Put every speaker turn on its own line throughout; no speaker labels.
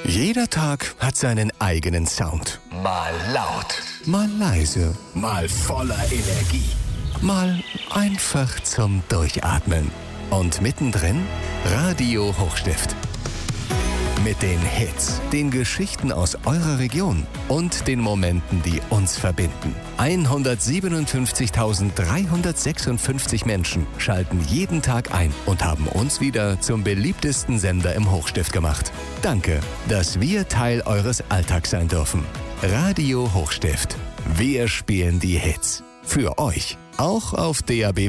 Jeder Tag hat seinen eigenen Sound. Mal laut, mal leise, mal voller Energie, mal einfach zum Durchatmen. Und mittendrin Radio Hochstift. Mit den Hits, den Geschichten aus eurer Region und den Momenten, die uns verbinden. 157.356 Menschen schalten jeden Tag ein und haben uns wieder zum beliebtesten Sender im Hochstift gemacht. Danke, dass wir Teil eures Alltags sein dürfen. Radio Hochstift. Wir spielen die Hits. Für euch. Auch auf DAB+.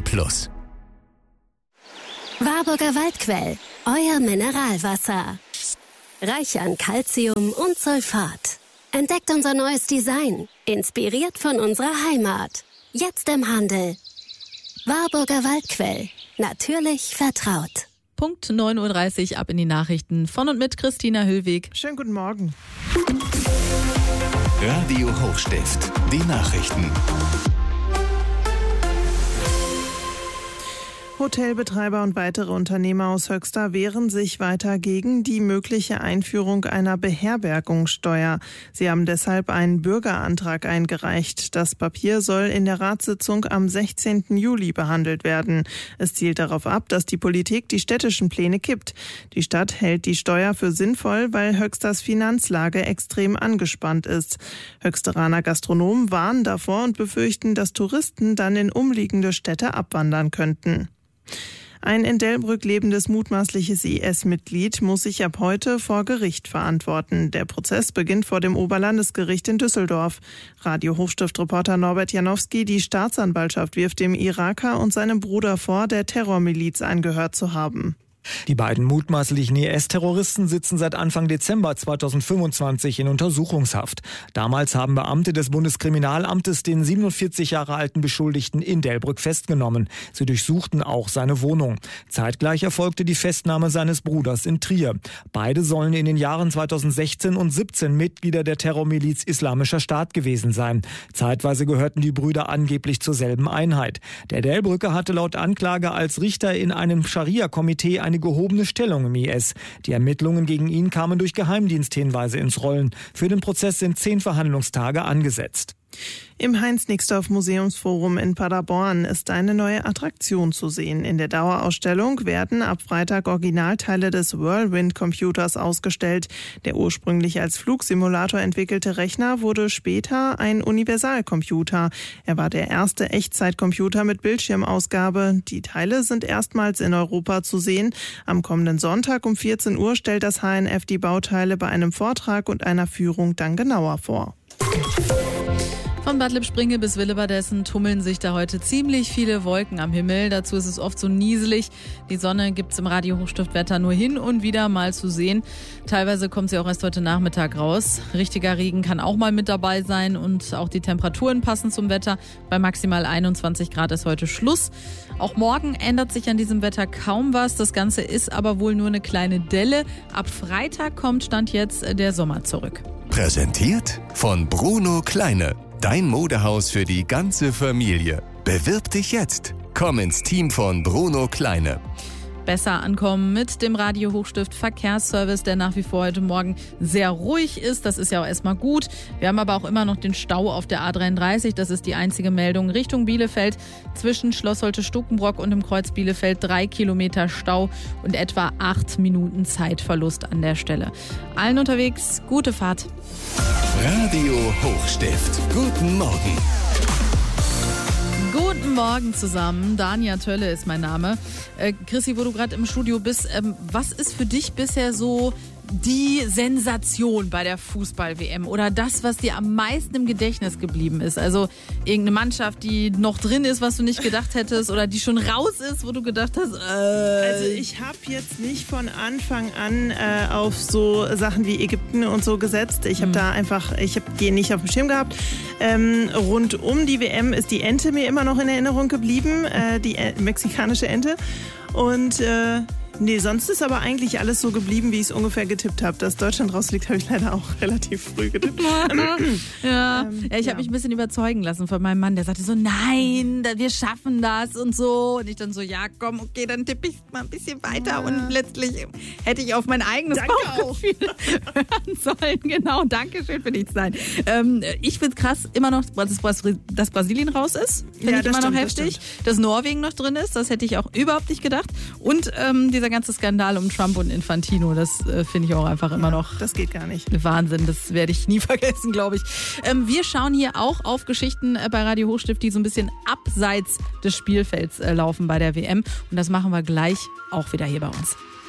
Warburger Waldquell. Euer Mineralwasser. Reich an Calcium und Sulfat. Entdeckt unser neues Design. Inspiriert von unserer Heimat. Jetzt im Handel. Warburger Waldquell. Natürlich vertraut.
Punkt 9.30 Uhr ab in die Nachrichten von und mit Christina Höllweg.
Schönen guten Morgen.
Radio Hochstift. Die Nachrichten.
Hotelbetreiber und weitere Unternehmer aus Höxter wehren sich weiter gegen die mögliche Einführung einer Beherbergungssteuer. Sie haben deshalb einen Bürgerantrag eingereicht. Das Papier soll in der Ratssitzung am 16. Juli behandelt werden. Es zielt darauf ab, dass die Politik die städtischen Pläne kippt. Die Stadt hält die Steuer für sinnvoll, weil Höxters Finanzlage extrem angespannt ist. Höxteraner Gastronomen warnen davor und befürchten, dass Touristen dann in umliegende Städte abwandern könnten. Ein in Delbrück lebendes mutmaßliches IS-Mitglied muss sich ab heute vor Gericht verantworten. Der Prozess beginnt vor dem Oberlandesgericht in Düsseldorf. Radio Hochstift-Reporter Norbert Janowski, die Staatsanwaltschaft wirft dem Iraker und seinem Bruder vor, der Terrormiliz angehört zu haben.
Die beiden mutmaßlichen IS-Terroristen sitzen seit Anfang Dezember 2025 in Untersuchungshaft. Damals haben Beamte des Bundeskriminalamtes den 47 Jahre alten Beschuldigten in Delbrück festgenommen. Sie durchsuchten auch seine Wohnung. Zeitgleich erfolgte die Festnahme seines Bruders in Trier. Beide sollen in den Jahren 2016 und 17 Mitglieder der Terrormiliz Islamischer Staat gewesen sein. Zeitweise gehörten die Brüder angeblich zur selben Einheit. Der Delbrücker hatte laut Anklage als Richter in einem Scharia-Komitee eine gehobene Stellung im IS. Die Ermittlungen gegen ihn kamen durch Geheimdiensthinweise ins Rollen. Für den Prozess sind 10 Verhandlungstage angesetzt.
Im Heinz-Nixdorf-Museumsforum in Paderborn ist eine neue Attraktion zu sehen. In der Dauerausstellung werden ab Freitag Originalteile des Whirlwind-Computers ausgestellt. Der ursprünglich als Flugsimulator entwickelte Rechner wurde später ein Universalcomputer. Er war der erste Echtzeitcomputer mit Bildschirmausgabe. Die Teile sind erstmals in Europa zu sehen. Am kommenden Sonntag um 14 Uhr stellt das HNF die Bauteile bei einem Vortrag und einer Führung dann genauer vor.
Von Bad Lippspringe bis Willebadessen tummeln sich da heute ziemlich viele Wolken am Himmel. Dazu ist es oft so nieselig. Die Sonne gibt's im Radio Hochstiftwetter nur hin und wieder mal zu sehen. Teilweise kommt sie auch erst heute Nachmittag raus. Richtiger Regen kann auch mal mit dabei sein und auch die Temperaturen passen zum Wetter. Bei maximal 21 Grad ist heute Schluss. Auch morgen ändert sich an diesem Wetter kaum was. Das Ganze ist aber wohl nur eine kleine Delle. Ab Freitag kommt Stand jetzt der Sommer zurück.
Präsentiert von Bruno Kleine. Dein Modehaus für die ganze Familie. Bewirb dich jetzt. Komm ins Team von Bruno Kleine.
Besser ankommen mit dem Radio Hochstift Verkehrsservice, der nach wie vor heute Morgen sehr ruhig ist. Das ist ja auch erstmal gut. Wir haben aber auch immer noch den Stau auf der A33. Das ist die einzige Meldung Richtung Bielefeld. Zwischen Schloss Holte-Stukenbrock und dem Kreuz Bielefeld 3 Kilometer Stau und etwa 8 Minuten Zeitverlust an der Stelle. Allen unterwegs, gute Fahrt.
Radio Hochstift. Guten Morgen.
Guten Morgen zusammen. Dania Tölle ist mein Name. Chrissy, wo du gerade im Studio bist, was ist für dich bisher so die Sensation bei der Fußball-WM oder das, was dir am meisten im Gedächtnis geblieben ist? Also irgendeine Mannschaft, die noch drin ist, was du nicht gedacht hättest oder die schon raus ist, wo du gedacht hast,
Also ich habe jetzt nicht von Anfang an auf so Sachen wie Ägypten und so gesetzt. Ich habe die nicht auf dem Schirm gehabt. Rund um die WM ist die Ente mir immer noch in Erinnerung geblieben, die mexikanische Ente. Und Nee, sonst ist aber eigentlich alles so geblieben, wie ich es ungefähr getippt habe. Dass Deutschland rausfliegt, habe ich leider auch relativ früh getippt.
Ich habe mich ein bisschen überzeugen lassen von meinem Mann. Der sagte so, nein, wir schaffen das und so. Und ich dann so, ja komm, okay, dann tippe ich mal ein bisschen weiter. Und letztlich hätte ich auf mein eigenes Bauchgefühl hören sollen. Genau, danke schön für nichts. Nein. Ich finde krass immer noch, dass Brasilien raus ist. Finde ich immer noch heftig. Dass Norwegen noch drin ist, das hätte ich auch überhaupt nicht gedacht. Und dieser ganze Skandal um Trump und Infantino, das finde ich auch einfach immer noch.
Das geht gar nicht.
Wahnsinn, das werde ich nie vergessen, glaube ich. Wir schauen hier auch auf Geschichten bei Radio Hochstift, die so ein bisschen abseits des Spielfelds laufen bei der WM. Und das machen wir gleich auch wieder hier bei uns.